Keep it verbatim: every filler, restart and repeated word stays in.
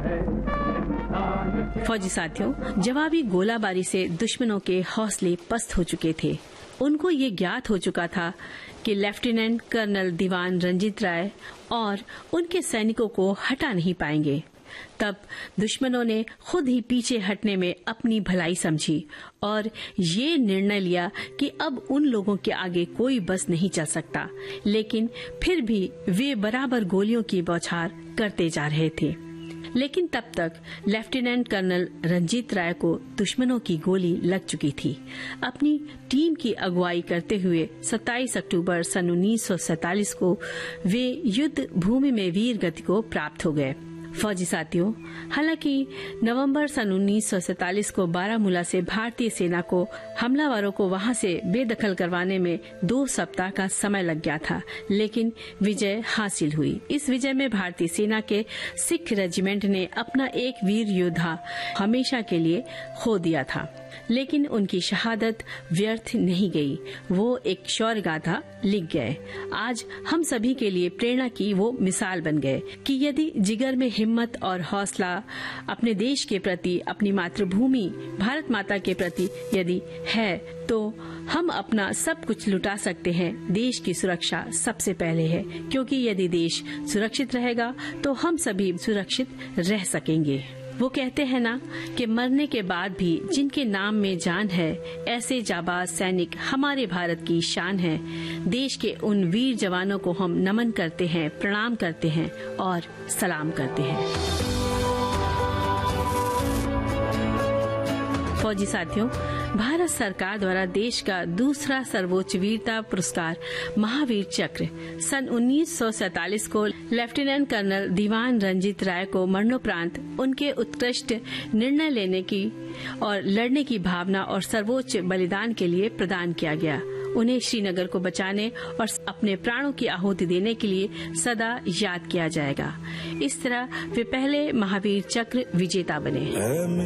फौजी साथियों, जवाबी गोलाबारी से दुश्मनों के हौसले पस्त हो चुके थे। उनको ये ज्ञात हो चुका था कि लेफ्टिनेंट कर्नल दीवान रंजीत राय और उनके सैनिकों को हटा नहीं पाएंगे। तब दुश्मनों ने खुद ही पीछे हटने में अपनी भलाई समझी और ये निर्णय लिया कि अब उन लोगों के आगे कोई बस नहीं चल सकता। लेकिन फिर भी वे बराबर गोलियों की बौछार करते जा रहे थे। लेकिन तब तक लेफ्टिनेंट कर्नल रंजीत राय को दुश्मनों की गोली लग चुकी थी। अपनी टीम की अगुवाई करते हुए सत्ताईस अक्टूबर सन उन्नीस सौ सैतालीस को वे युद्ध भूमि में वीर गति को प्राप्त हो गए। फौजी साथियों, हालांकि नवंबर सन उन्नीस सौ सैतालीस को बारामूला से भारतीय सेना को हमलावरों को वहां से बेदखल करवाने में दो सप्ताह का समय लग गया था, लेकिन विजय हासिल हुई। इस विजय में भारतीय सेना के सिख रेजिमेंट ने अपना एक वीर योद्धा हमेशा के लिए खो दिया था, लेकिन उनकी शहादत व्यर्थ नहीं गई। वो एक शौर्य गाथा लिख गए। आज हम सभी के लिए प्रेरणा की वो मिसाल बन गए कि यदि जिगर में हिम्मत और हौसला अपने देश के प्रति, अपनी मातृभूमि भारत माता के प्रति यदि है, तो हम अपना सब कुछ लुटा सकते हैं। देश की सुरक्षा सबसे पहले है, क्योंकि यदि देश सुरक्षित रहेगा तो हम सभी सुरक्षित रह सकेंगे। वो कहते हैं ना कि मरने के बाद भी जिनके नाम में जान है, ऐसे जाबाज सैनिक हमारे भारत की शान है। देश के उन वीर जवानों को हम नमन करते हैं, प्रणाम करते हैं और सलाम करते हैं। फौजी साथियों, भारत सरकार द्वारा देश का दूसरा सर्वोच्च वीरता पुरस्कार महावीर चक्र सन उन्नीस सौ सैतालीस को लेफ्टिनेंट कर्नल दीवान रंजीत राय को मरणोपरांत उनके उत्कृष्ट निर्णय लेने की और लड़ने की भावना और सर्वोच्च बलिदान के लिए प्रदान किया गया। उन्हें श्रीनगर को बचाने और अपने प्राणों की आहुति देने के लिए सदा याद किया जाएगा। इस तरह वे पहले महावीर चक्र विजेता बने।